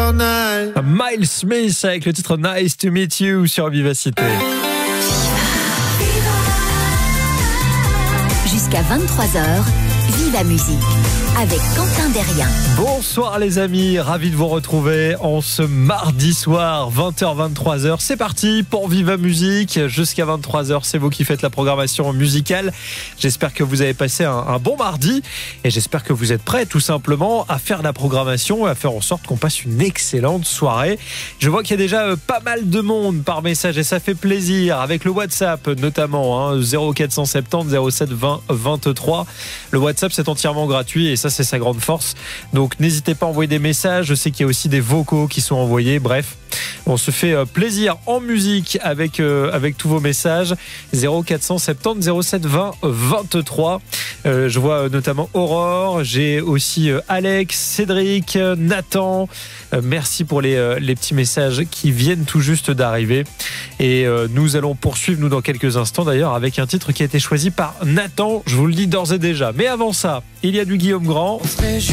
Miles Smith avec le titre Nice to Meet You sur Vivacité. Jusqu'à 23h, Viva Musique avec Quentin Derrien. Bonsoir les amis, ravi de vous retrouver en ce mardi soir, 20h-23h. C'est parti pour Viva Musique. Jusqu'à 23h, c'est vous qui faites la programmation musicale. J'espère que vous avez passé un bon mardi et j'espère que vous êtes prêts tout simplement à faire la programmation et à faire en sorte qu'on passe une excellente soirée. Je vois qu'il y a déjà pas mal de monde par message et ça fait plaisir avec le WhatsApp notamment 0470 07 20 23. Le WhatsApp c'est entièrement gratuit et ça c'est sa grande force. Donc n'hésitez pas à envoyer des messages. Je sais qu'il y a aussi des vocaux qui sont envoyés. Bref, on se fait plaisir en musique avec tous vos messages. 0470 07 20 23. Je vois notamment Aurore. J'ai aussi Alex, Cédric, Nathan. Merci pour les petits messages qui viennent tout juste d'arriver. Et nous allons poursuivre dans quelques instants d'ailleurs avec un titre qui a été choisi par Nathan. Je vous le dis d'ores et déjà. Mais avant ça, il y a du Guillaume Grand.